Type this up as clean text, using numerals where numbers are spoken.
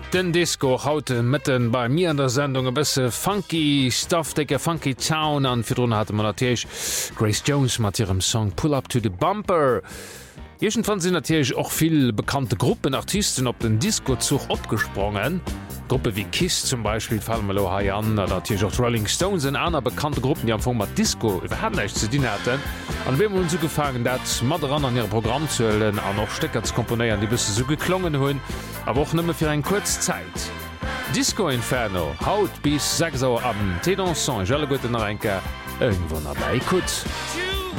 Den Disco haute mitten bei mir an der Sendung e bësse funky Stuff, decke funky Town an firrunne hat man natierch Grace Jones mat ihrem Song Pull Up to the Bumper. Jechen fan sinn natierch och vill bekannte Gruppen Artisten op den Discozug opgesprongen. Gruppe wie Kiss zum Beispiel fallen mal ha an, datch auch Rolling Stones en aner bekannte Gruppen, die am Format Disco iwwerhänecht ze dien hätten. An wem hun so gefangen, dat Maderan an ihr Programm zuelen an noch Stecker zu komponieren, die bisse so geklongen hunn, aber auch nëmme fir en kurz Zeit. Disco Inferno, haut bis 6 Uhr am Tédanson, Jelle goten Renke, irgendwo dabei kut.